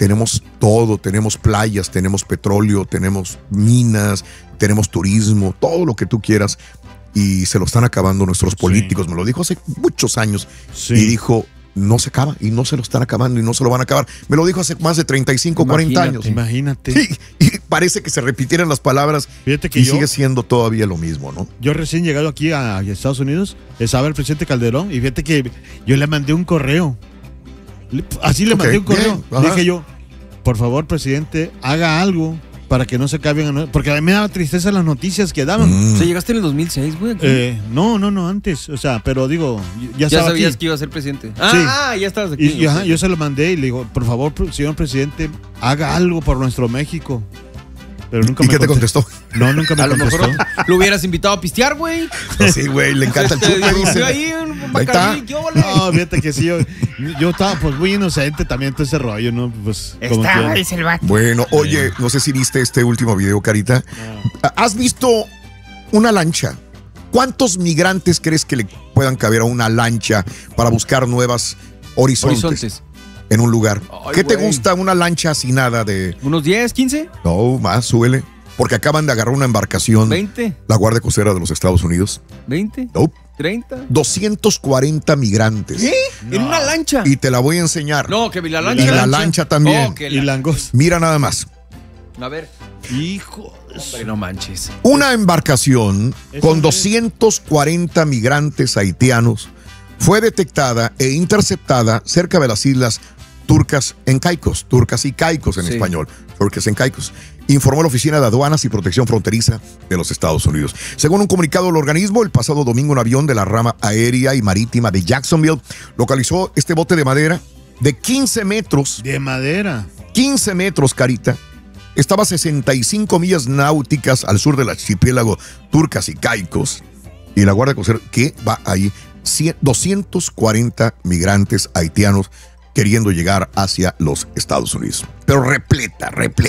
tenemos todo, tenemos playas, tenemos petróleo, tenemos minas, tenemos turismo, todo lo que tú quieras, y se lo están acabando nuestros políticos. Me lo dijo hace muchos años y dijo, no se acaba, y no se lo están acabando y no se lo van a acabar. Me lo dijo hace más de 35, 40 años. Imagínate. Y parece que se repitieran las palabras. Fíjate que sigue siendo todavía lo mismo, ¿no? Yo recién llegado aquí a Estados Unidos, estaba el presidente Calderón, y fíjate que yo le mandé un correo. Así le mandé un correo. Dije yo, por favor, presidente, haga algo para que no se acaben. Porque a mí me daba tristeza las noticias que daban. O sea, llegaste en el 2006, güey. No, antes. O sea, pero digo, ya sabías aquí. que iba a ser presidente. Ya estabas aquí. Yo se lo mandé y le digo, por favor, señor presidente, haga algo por nuestro México. Pero nunca ¿Y qué te contestó? No, nunca me contestó. A lo mejor lo hubieras invitado a pistear, güey. Sí, güey, le encanta el chupe, dice. Ahí está. No, fíjate que sí, yo estaba pues muy inocente también todo ese rollo, ¿no? Pues estaba, dice el vato. Bueno, oye, no sé si viste este último video, Carita. ¿Has visto una lancha? ¿Cuántos migrantes crees que le puedan caber a una lancha para buscar nuevas horizontes? En un lugar. Ay, ¿Qué te güey. gusta una lancha hacinada de...? ¿Unos 10, 15? No, más, súbele. Porque acaban de agarrar una embarcación. 20. La Guardia Costera de los Estados Unidos. 20. No. 30. 240 migrantes. ¿Qué? No. En una lancha. Y te la voy a enseñar. No, que la lancha. Y la lancha también. Y langos. Mira nada más. A ver. Hijo. Hombre, no manches. Una embarcación con 240 migrantes haitianos fue detectada e interceptada cerca de las islas Turcas y Caicos en español, Turcas y Caicos, informó la Oficina de Aduanas y Protección Fronteriza de los Estados Unidos. Según un comunicado del organismo, el pasado domingo un avión de la rama aérea y marítima de Jacksonville localizó este bote de madera de 15 metros. De madera. 15 metros, Carita. Estaba a 65 millas náuticas al sur del archipiélago Turcas y Caicos. Y la Guardia Costera, que va ahí, 240 migrantes haitianos queriendo llegar hacia los Estados Unidos. Pero repleta.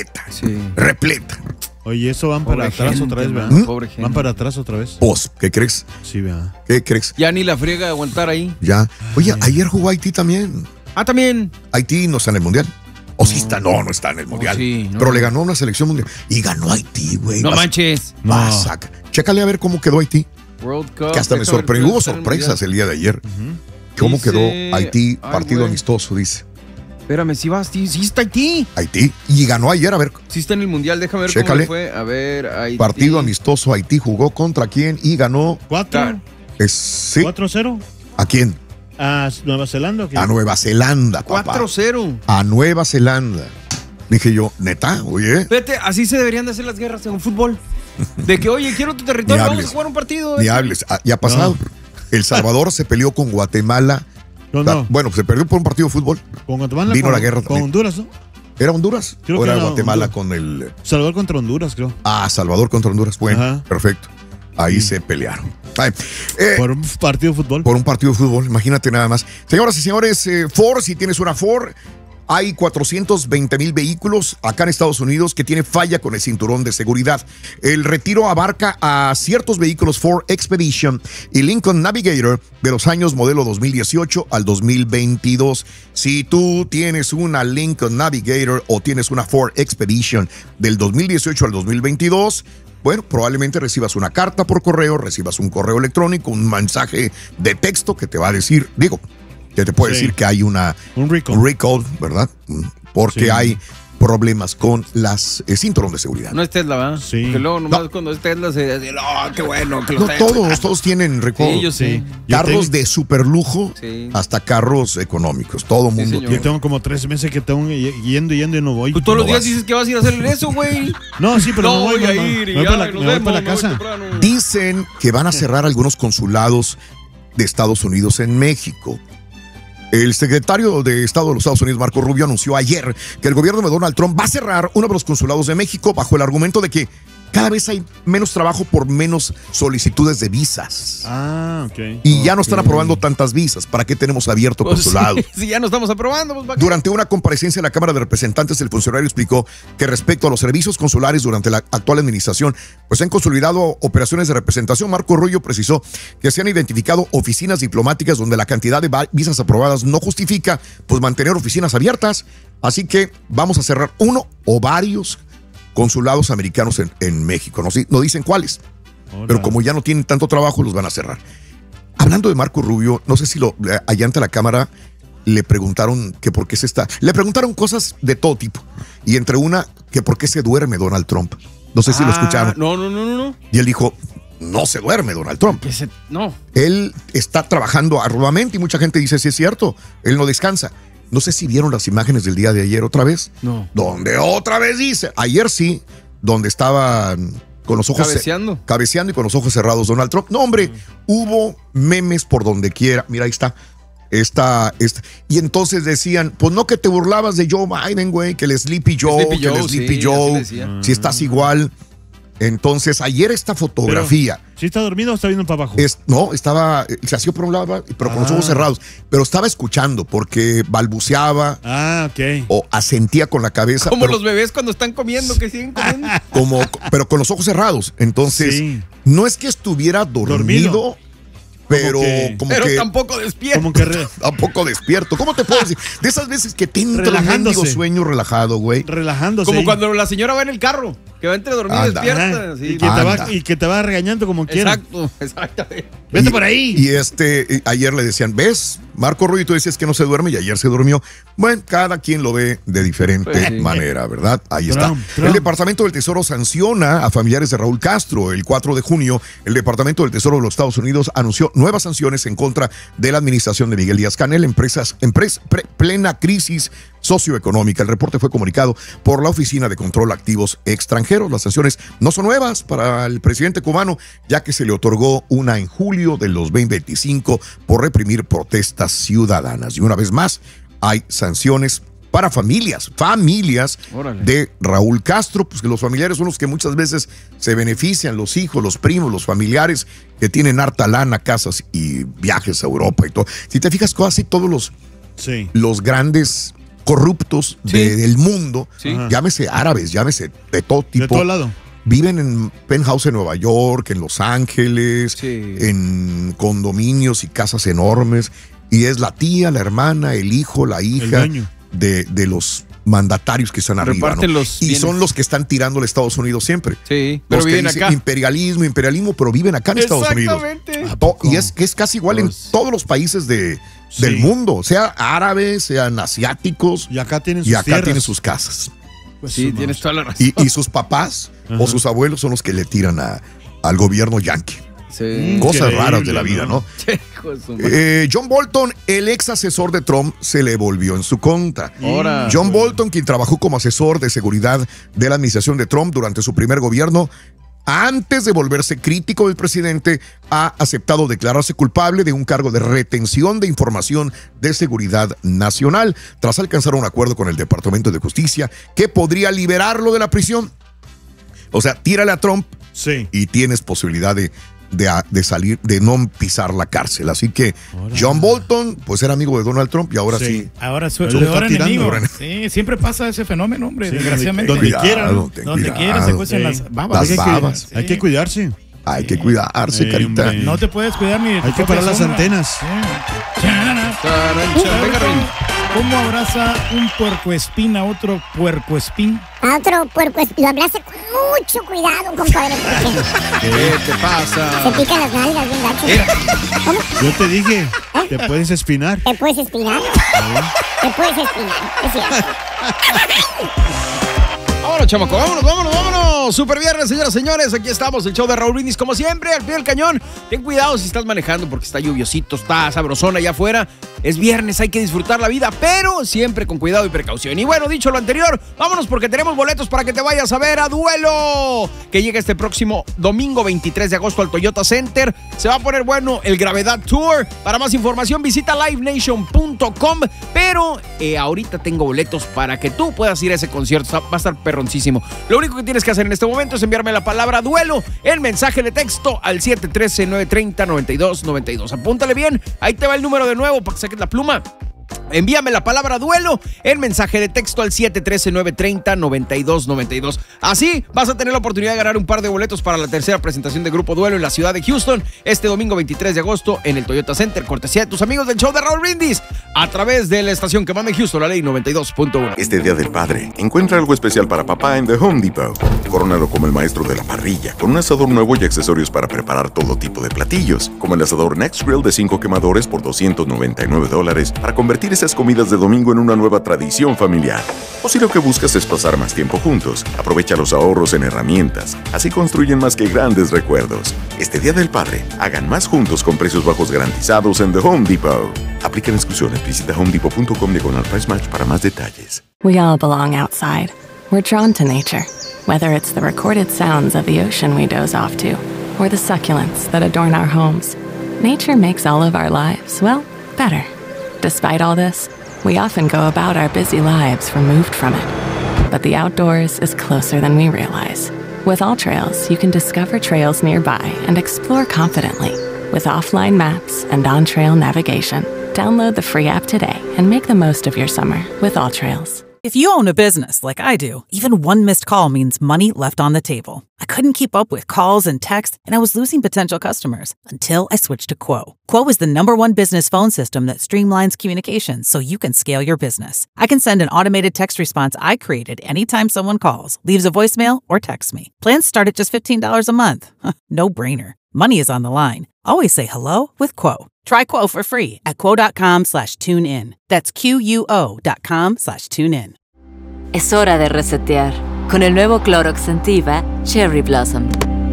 Oye, eso van para atrás otra vez, ¿verdad? Pobre gente. Van para atrás otra vez. Pues, ¿qué crees? Sí, ¿verdad? ¿Qué crees? Ya ni la friega de aguantar ahí. Ya. Oye, ayer jugó Haití también. También. Haití no está en el Mundial. O sí está, no está en el Mundial. Sí, no. Pero le ganó una selección mundial. Y ganó Haití, güey. No manches. Chécale a ver cómo quedó Haití. World Cup. Que hasta me sorprendió. Hubo sorpresas el día de ayer. ¿Cómo Dice, quedó Haití? Partido güey. amistoso, dice. Espérame, sí está Haití. Haití. Y ganó ayer, a ver. Sí está en el Mundial, déjame ver Chécale. cómo le fue. A ver, Haití. Partido amistoso, Haití jugó contra quién y ganó. 4. Sí. 4-0. ¿A quién? ¿A Nueva Zelanda o qué? A Nueva Zelanda, papá. 4-0. A Nueva Zelanda. Dije yo, neta, oye. Vete, así se deberían de hacer las guerras en fútbol. De que, oye, quiero tu territorio, vamos a jugar un partido. Ni hables, ya ha pasado. El Salvador se peleó con Guatemala. No. Bueno, se perdió por un partido de fútbol. Con Guatemala. Vino la guerra Con también. Honduras, ¿no? ¿Era Honduras? Creo ¿O que era era Guatemala Honduras. con el...? Salvador contra Honduras, creo. Salvador contra Honduras. Bueno, Ajá. perfecto. Ahí se pelearon. Por un partido de fútbol. Por un partido de fútbol, imagínate nada más. Señoras y señores, Ford, si tienes una Ford, hay 420,000 vehículos acá en Estados Unidos que tiene falla con el cinturón de seguridad. El retiro abarca a ciertos vehículos Ford Expedition y Lincoln Navigator de los años modelo 2018 al 2022. Si tú tienes una Lincoln Navigator o tienes una Ford Expedition del 2018 al 2022, bueno, probablemente recibas una carta por correo, recibas un correo electrónico, un mensaje de texto que te va a decir, que te puede decir que hay un recall, ¿verdad? Porque hay problemas con las cinturón de seguridad. No es Tesla, ¿verdad? Sí. Porque luego nomás cuando es Tesla se dice, qué bueno que lo No, tengo. todos tienen recall. Sí, yo sé. Carros de super lujo Sí. hasta carros económicos. Todo mundo señor. Yo tengo como 3 meses que tengo yendo y no voy. Pues todos los No días vas. dices que vas a ir a hacer eso, güey. No, sí, pero No no voy, voy a mamá. ir y Me voy ya, para nos me voy vemos, para la me voy casa. temprano. Dicen que van a cerrar algunos consulados de Estados Unidos en México. El secretario de Estado de los Estados Unidos, Marco Rubio, anunció ayer que el gobierno de Donald Trump va a cerrar uno de los consulados de México bajo el argumento de que cada vez hay menos trabajo por menos solicitudes de visas. Ok. Y ya no están aprobando tantas visas. ¿Para qué tenemos abierto Pues consulado? sí, ya no estamos aprobando. Pues, ¿para qué? Durante una comparecencia en la Cámara de Representantes, el funcionario explicó que respecto a los servicios consulares durante la actual administración, pues se han consolidado operaciones de representación. Marco Rubio precisó que se han identificado oficinas diplomáticas donde la cantidad de visas aprobadas no justifica pues mantener oficinas abiertas. Así que vamos a cerrar uno o varios consulados americanos en México. No dicen cuáles, pero como ya no tienen tanto trabajo, los van a cerrar. Hablando de Marco Rubio, no sé si allá ante la cámara le preguntaron que por qué se está. Le preguntaron cosas de todo tipo. Y entre una, que por qué se duerme Donald Trump. No sé si lo escucharon. No. Y él dijo, no se duerme Donald Trump. No. Él está trabajando arduamente y mucha gente dice, sí es cierto, él no descansa. No sé si vieron las imágenes del día de ayer otra vez. No. Donde otra vez dice, ayer sí, donde estaba con los ojos cabeceando y con los ojos cerrados Donald Trump. No, hombre, hubo memes por donde quiera. Mira, ahí está. Y entonces decían, pues no que te burlabas de Joe Biden, güey, que el Sleepy Joe, si estás igual. Entonces, ayer esta fotografía. Pero, ¿sí está dormido o está viendo para abajo? Se hacía por un lado, pero con los ojos cerrados. Pero estaba escuchando porque balbuceaba. Ok. O asentía con la cabeza. Como los bebés cuando están comiendo, que siguen comiendo. Pero con los ojos cerrados. Entonces, no es que estuviera dormido. Pero tampoco despierto. Tampoco despierto. ¿Cómo te puedo decir? De esas veces que te entra un mendigo sueño relajado, güey. Relajándose. Como cuando la señora va en el carro, que va entre dormida y despierta. Sí. Y que te va regañando como quiera. Exacto, exactamente. Vete por ahí. Y ayer le decían, ¿ves? Marco Rubio, tú decías que no se duerme y ayer se durmió. Bueno, cada quien lo ve de diferente manera, ¿verdad? Ahí está. El Departamento del Tesoro sanciona a familiares de Raúl Castro. El 4 de junio, el Departamento del Tesoro de los Estados Unidos anunció nuevas sanciones en contra de la administración de Miguel Díaz-Canel, plena crisis socioeconómica. El reporte fue comunicado por la Oficina de Control de Activos Extranjeros. Las sanciones no son nuevas para el presidente cubano, ya que se le otorgó una en julio del 2025 por reprimir protestas ciudadanas. Y una vez más, hay sanciones para familias de Raúl Castro, pues que los familiares son los que muchas veces se benefician, los hijos, los primos, los familiares que tienen harta lana, casas y viajes a Europa y todo. Si te fijas, casi todos los grandes corruptos del mundo, llámese árabes, llámese de todo tipo. De todo lado. Viven en penthouse en Nueva York, en Los Ángeles, en condominios y casas enormes. Y es la tía, la hermana, el hijo, la hija de los mandatarios que están arriba, ¿no? Y son los que están tirando a Estados Unidos siempre. Sí, pero viven acá. Imperialismo, pero viven acá en Estados Unidos. Y es casi igual en todos los países del mundo, sea árabes, sean asiáticos. Y acá tienen sus casas. Pues sí, tienes toda la razón. Y sus papás o sus abuelos son los que le tiran al gobierno yanqui. Sí. Cosas raras de la vida, ¿no? John Bolton, el ex asesor de Trump, se le volvió en su contra. John Bolton, quien trabajó como asesor de seguridad de la administración de Trump durante su primer gobierno, antes de volverse crítico del presidente, ha aceptado declararse culpable de un cargo de retención de información de seguridad nacional, tras alcanzar un acuerdo con el Departamento de Justicia que podría liberarlo de la prisión. O sea, tírale a Trump y tienes posibilidad de salir, de no pisar la cárcel. Así que John Bolton, pues era amigo de Donald Trump y ahora sí. Ahora es su peor enemigo. Sí, siempre pasa ese fenómeno, hombre, desgraciadamente. Donde quiera, ¿no? Donde quiera se cuecen las babas. Las babas. Hay que cuidarse. Hay que cuidarse, carita. Hombre. No te puedes cuidar ni de tu Hay que parar las antenas. ¿Cómo abraza un puercoespín a otro puercoespín? A otro puercoespín. Lo abraza con mucho cuidado, compadre. ¿Qué te pasa? Se pican las nalgas bien gacho. ¿Cómo? Yo te dije, te puedes espinar. ¿Te puedes espinar? Te puedes espinar, es cierto. Vámonos, chamaco, vámonos. Super viernes, señoras y señores. Aquí estamos, el show de Raúl Brindis, como siempre, al pie del cañón. Ten cuidado si estás manejando porque está lluviosito, está sabrosón allá afuera. Es viernes, hay que disfrutar la vida, pero siempre con cuidado y precaución. Y bueno, dicho lo anterior, vámonos porque tenemos boletos para que te vayas a ver a Duelo, que llega este próximo domingo 23 de agosto al Toyota Center. Se va a poner bueno el Gravedad Tour. Para más información visita livenation.com. Pero ahorita tengo boletos para que tú puedas ir a ese concierto. Va a estar perroncísimo. Lo único que tienes que hacer en este momento es enviarme la palabra Duelo en mensaje de texto al 713-930-9292. Apúntale bien, ahí te va el número de nuevo para que saques la pluma. Envíame la palabra duelo en mensaje de texto al 713-930-9292. Así vas a tener la oportunidad de ganar un par de boletos para la tercera presentación de Grupo Duelo en la ciudad de Houston este domingo 23 de agosto en el Toyota Center, cortesía de tus amigos del show de Raúl Brindis a través de la estación que manda en Houston, la ley 92.1. Este Día del Padre, encuentra algo especial para papá en The Home Depot. Corónalo como el maestro de la parrilla, con un asador nuevo y accesorios para preparar todo tipo de platillos, como el asador Next Grill de 5 quemadores por $299 para convertir esas comidas de domingo en una nueva tradición familiar. O si lo que buscas es pasar más tiempo juntos, aprovecha los ahorros en herramientas. Así construyen más que grandes recuerdos. Este Día del Padre, hagan más juntos con precios bajos garantizados en The Home Depot. Aplican exclusiones. Visita homedepot.com/price match para más detalles. We all belong outside. We're drawn to nature, whether it's the recorded sounds of the ocean we doze off to, or the succulents that adorn our homes. Nature makes all of our lives, well, better. Despite all this, we often go about our busy lives removed from it. But the outdoors is closer than we realize. With AllTrails, you can discover trails nearby and explore confidently. With offline maps and on-trail navigation, download the free app today and make the most of your summer with AllTrails. If you own a business like I do, even one missed call means money left on the table. I couldn't keep up with calls and texts, and I was losing potential customers until I switched to Quo. Quo is the #1 business phone system that streamlines communications so you can scale your business. I can send an automated text response I created anytime someone calls, leaves a voicemail, or texts me. Plans start at just $15 a month. No brainer. Money is on the line. Always say hello with Quo. Try Quo for free at quo.com/tunein. That's QUO.com/tunein. Es hora de resetear con el nuevo Clorox Scentiva Cherry Blossom.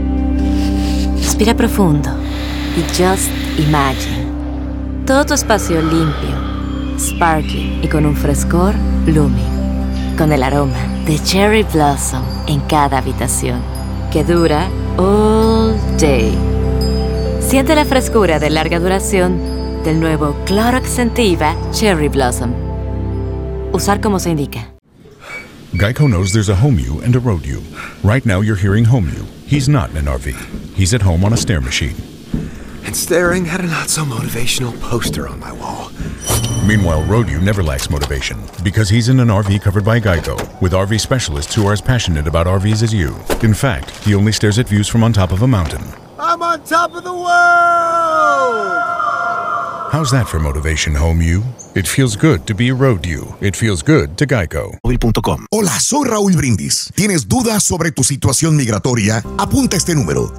Respira profundo y just imagine. Todo tu espacio limpio, sparkling y con un frescor blooming. Con el aroma de Cherry Blossom en cada habitación, que dura all day. Siente la frescura de larga duración del nuevo Clorox Scentiva Cherry Blossom. Usar como se indica. Geico knows there's a home you and a road you. Right now you're hearing home you. He's not in an RV. He's at home on a stair machine. And staring at a not-so-motivational poster on my wall. Meanwhile, road you never lacks motivation because he's in an RV covered by Geico with RV specialists who are as passionate about RVs as you. In fact, he only stares at views from on top of a mountain. I'm on top of the world! How's that for motivation, home you? It feels good to be road you. It feels good to Geico. Hola, soy Raúl Brindis. ¿Tienes dudas sobre tu situación migratoria? Apunta este número,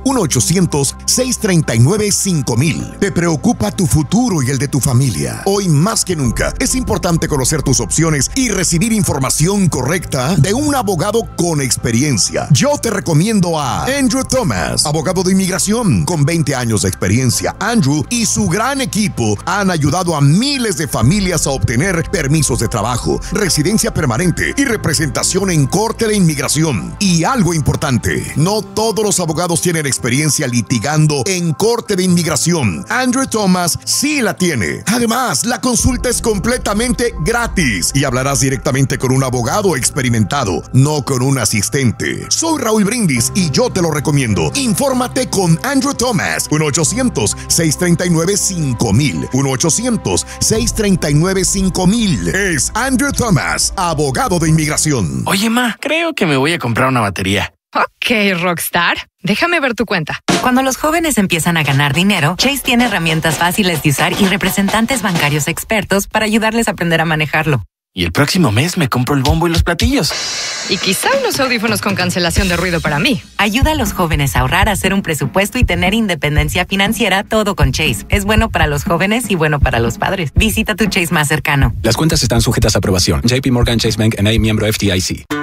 1-800-639-5000. ¿Te preocupa tu futuro y el de tu familia? Hoy más que nunca es importante conocer tus opciones y recibir información correcta de un abogado con experiencia. Yo te recomiendo a Andrew Thomas, abogado de inmigración con 20 años de experiencia. Andrew y su gran equipo han ayudado a miles de familias a obtener permisos de trabajo, residencia permanente y representación en corte de inmigración. Y algo importante, no todos los abogados tienen experiencia litigando en corte de inmigración. Andrew Thomas sí la tiene. Además, la consulta es completamente gratis y hablarás directamente con un abogado experimentado, no con un asistente. Soy Raúl Brindis y yo te lo recomiendo. Infórmate con Andrew Thomas, 1-800-639-5000. 1-800-639-5000. Es Andrew Thomas, abogado de inmigración. Oye, ma, creo que me voy a comprar una batería. Ok, Rockstar. Déjame ver tu cuenta. Cuando los jóvenes empiezan a ganar dinero, Chase tiene herramientas fáciles de usar y representantes bancarios expertos para ayudarles a aprender a manejarlo. Y el próximo mes me compro el bombo y los platillos. Y quizá unos audífonos con cancelación de ruido para mí. Ayuda a los jóvenes a ahorrar, a hacer un presupuesto y tener independencia financiera, todo con Chase. Es bueno para los jóvenes y bueno para los padres. Visita tu Chase más cercano. Las cuentas están sujetas a aprobación. JP Morgan Chase Bank N.A., miembro FDIC.